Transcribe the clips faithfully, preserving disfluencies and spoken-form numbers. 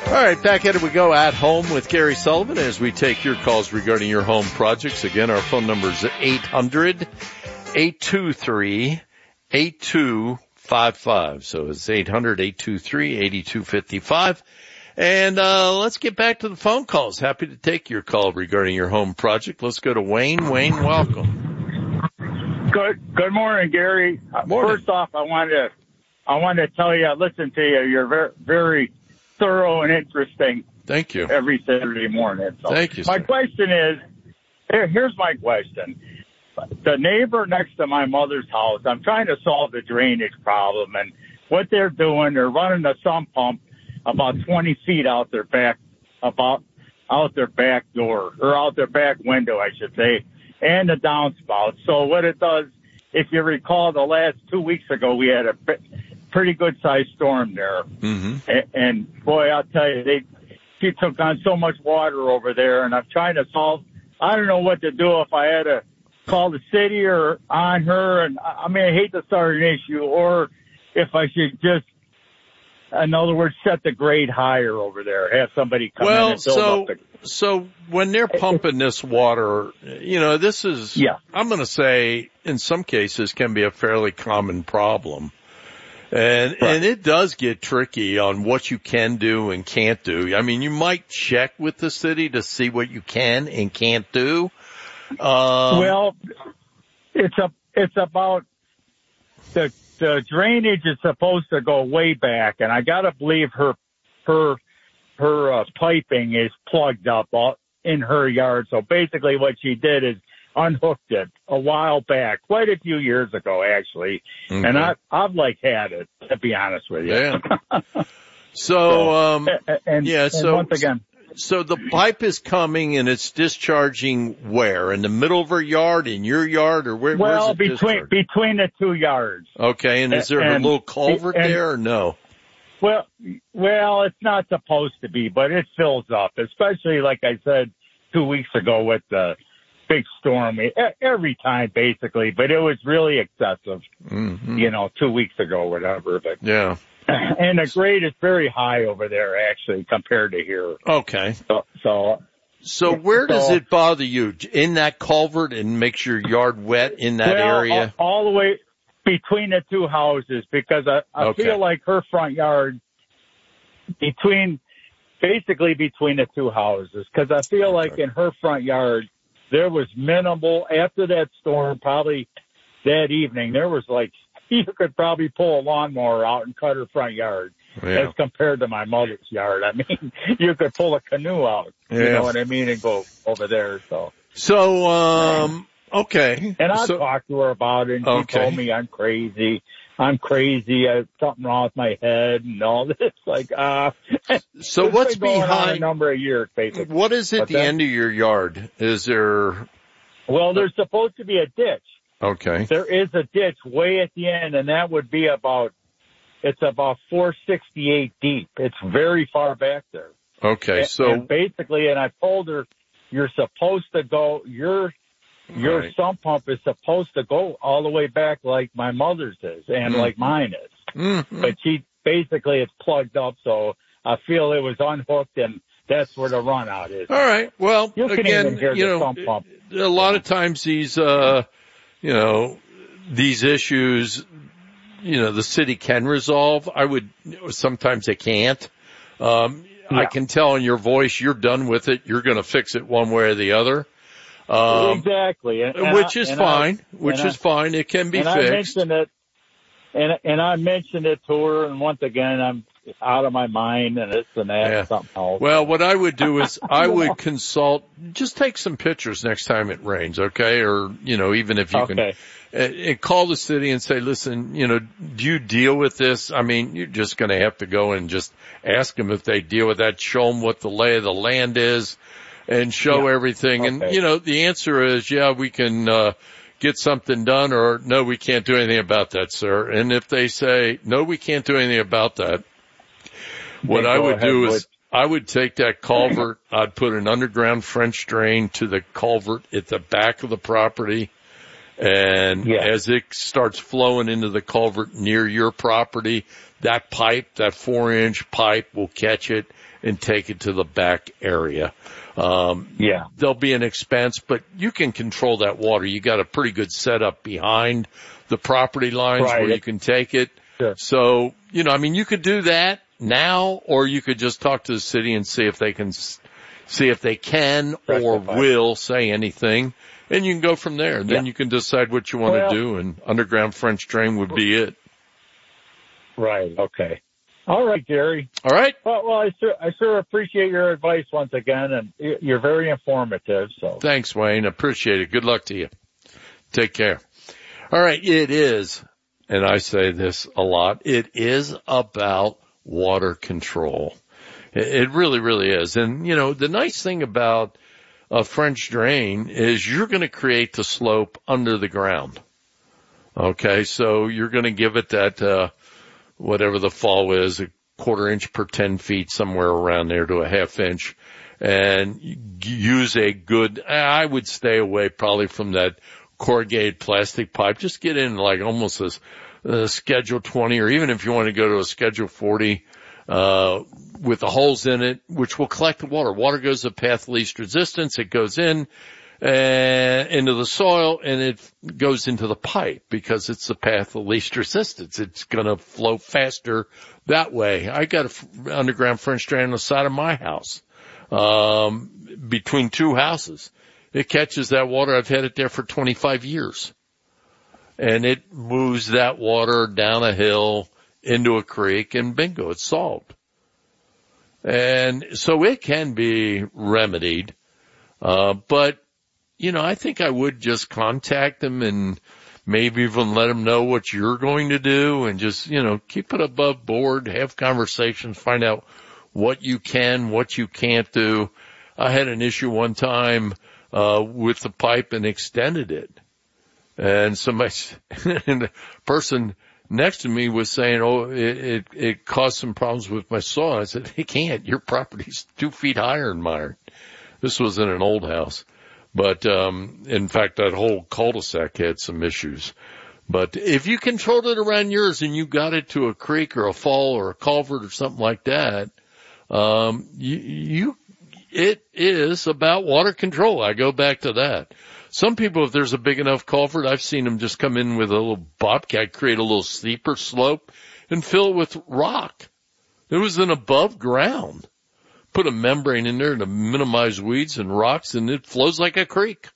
All right, back at it we go at home with Gary Sullivan as we take your calls regarding your home projects. Again, our phone number is eight hundred, eight two three, eight two five five. So it's eight hundred, eight two three, eight two five five. And uh let's get back to the phone calls. Happy to take your call regarding your home project. Let's go to Wayne. Wayne, welcome. Good good morning, Gary. Morning. First off, I wanted to I wanted to tell you, I listen to you. You're very very thorough and interesting. Thank you. Every Saturday morning. So Thank you, my sir. question is, here, here's my question. The neighbor next to my mother's house, I'm trying to solve the drainage problem, and what they're doing, they're running a sump pump about twenty feet out their back, about out their back door, or out their back window, I should say, and the downspout. So what it does, if you recall, the last two weeks ago, we had a pretty good sized storm there. Mm-hmm. And, and boy, I'll tell you, they, she took on so much water over there, and I'm trying to solve, I don't know what to do if I had to call the city or on her. And I mean, I hate to start an issue, or if I should just, in other words, set the grade higher over there, have somebody come well, in and build so, up the... so when they're pumping this water, you know, this is, yeah. I'm going to say in some cases can be a fairly common problem. And, right. and it does get tricky on what you can do and can't do. I mean, you might check with the city to see what you can and can't do. Um, well, it's a, it's about the, the drainage is supposed to go way back, and I gotta believe her, her, her, uh, piping is plugged up in her yard. So basically what she did is unhooked it a while back, quite a few years ago, actually. Mm-hmm. And I, I've like had it, to be honest with you. Yeah. So, um, and, yeah, and so, once again, so the pipe is coming and it's discharging where? In the middle of her yard, in your yard, or where? Well, where's it between, discharged? between the two yards. Okay. And is there and, a little culvert and, there or no? Well, well, it's not supposed to be, but it fills up, especially like I said two weeks ago with the big storm every time basically, but it was really excessive, mm-hmm. you know, two weeks ago, whatever. But yeah. And the grade is very high over there actually compared to here. Okay. So, so, so where so, does it bother you? In that culvert and makes your yard wet in that well, area? All, all the way between the two houses, because I, I okay. feel like her front yard between, basically between the two houses, because I feel like in her front yard, there was minimal, after that storm, probably that evening, there was like, you could probably pull a lawnmower out and cut her front yard yeah. as compared to my mother's yard. I mean, you could pull a canoe out, yeah. you know what I mean, and go over there. So, so, um, okay. And I so, talked to her about it, and she okay. told me I'm crazy. I'm crazy. I have something wrong with my head and all this. Like, uh, so what's been going behind on a number of years, basically. What is at but the then, end of your yard? Is there? Well, there's supposed to be a ditch. Okay. There is a ditch way at the end, and that would be about, it's about four sixty-eight deep. It's very far back there. Okay. And, so and basically, and I told her, you're supposed to go, your, your right. sump pump is supposed to go all the way back like my mother's is and mm. like mine is. Mm-hmm. But she, basically it's plugged up, so I feel it was unhooked, and that's where the run out is. All right. Well, you can again, even hear you the know, sump pump. a lot of times these, uh, you know, these issues, you know, the city can resolve. I would, sometimes they can't. Um, yeah. I can tell in your voice you're done with it. You're going to fix it one way or the other. Um, exactly. And, and which I, is fine. I, which is I, fine. It can be and fixed. I mentioned it, and, and I mentioned it to her, and once again, I'm out of my mind, and this and that, yeah. and something else. Well, what I would do is I would consult, just take some pictures next time it rains, okay? Or, you know, even if you okay. can, and call the city and say, listen, you know, do you deal with this? I mean, you're just going to have to go and just ask them if they deal with that, show them what the lay of the land is, and show yeah. everything. Okay. And, you know, the answer is, yeah, we can, uh, get something done, or no, we can't do anything about that, sir. And if they say, no, we can't do anything about that, what I would do is I would take that culvert, I'd put an underground French drain to the culvert at the back of the property, And yeah. as it starts flowing into the culvert near your property, that pipe, that four inch pipe will catch it and take it to the back area. Um, yeah. There'll be an expense, but you can control that water. You got a pretty good setup behind the property lines right. where you can take it. Sure. So, you know, I mean, you could do that now, or you could just talk to the city and see if they can, see if they can or will say anything, and you can go from there. And then yeah. you can decide what you want well, to do, and underground French drain would be it. Right. Okay. All right, Gary. All right. Well, well I sure, I sure appreciate your advice once again, and you're very informative. So thanks, Wayne. Appreciate it. Good luck to you. Take care. All right. It is, and I say this a lot, it is about water control. It really, really is. And, you know, the nice thing about a French drain is you're going to create the slope under the ground. Okay. So you're going to give it that, uh, whatever the fall is, a quarter inch per ten feet, somewhere around there to a half inch, and use a good, I would stay away probably from that corrugated plastic pipe. Just get in like almost a, a schedule twenty, or even if you want to go to a schedule forty, uh, with the holes in it, which will collect the water. Water goes the path of least resistance. It goes in, Uh, into the soil, and it goes into the pipe because it's the path of least resistance. It's going to flow faster that way. I got an underground French drain on the side of my house, um, between two houses. It catches that water. I've had it there for twenty-five years, and it moves that water down a hill into a creek, and bingo, it's solved. And so it can be remedied, uh, but you know, I think I would just contact them and maybe even let them know what you're going to do, and just, you know, keep it above board, have conversations, find out what you can, what you can't do. I had an issue one time, uh, with the pipe and extended it. And somebody, and the person next to me was saying, oh, it, it, it caused some problems with my saw. I said, it can't. Your property's two feet higher than mine. This was in an old house. But, um, in fact, that whole cul-de-sac had some issues. But if you controlled it around yours and you got it to a creek or a fall or a culvert or something like that, um, you, you, it is about water control. I go back to that. Some people, if there's a big enough culvert, I've seen them just come in with a little bobcat, create a little steeper slope and fill it with rock. It was an above ground. Put a membrane in there to minimize weeds and rocks, and it flows like a creek.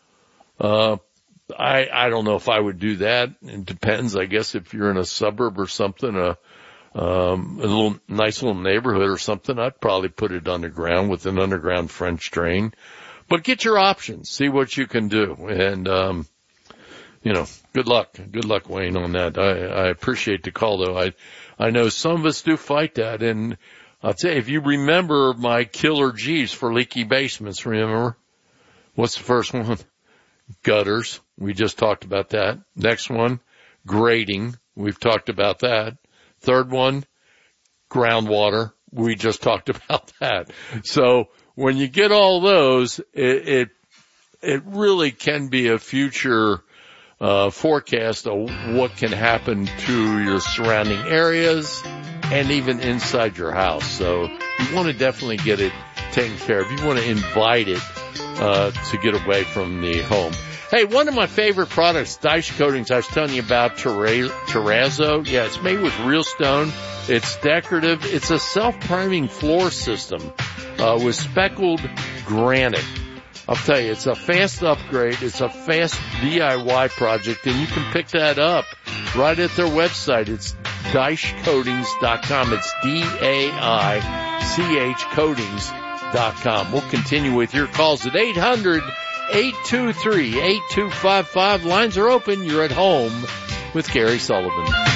Uh, I, I don't know if I would do that. It depends, I guess, if you're in a suburb or something, a, um, a little, nice little neighborhood or something, I'd probably put it underground with an underground French drain. But get your options, see what you can do. And, um, you know, good luck. Good luck, Wayne, on that. I, I appreciate the call, though. I, I know some of us do fight that, and I'll tell you, if you remember my killer G's for leaky basements, remember? What's the first one? Gutters. We just talked about that. Next one, grading. We've talked about that. Third one, groundwater. We just talked about that. So when you get all those, it, it, it really can be a future uh, forecast of what can happen to your surrounding areas and even inside your house. So you want to definitely get it taken care of. You want to invite it uh to get away from the home. Hey, one of my favorite products, Dyche Coatings, I was telling you about Terrazzo. Yeah, it's made with real stone. It's decorative. It's a self-priming floor system uh with speckled granite. I'll tell you, it's a fast upgrade. It's a fast D I Y project, and you can pick that up right at their website. It's Dyche Coatings dot com. It's D A I C H Coatings dot com. We'll continue with your calls at eight hundred, eight two three, eight two five five. Lines are open. You're at home with Gary Sullivan.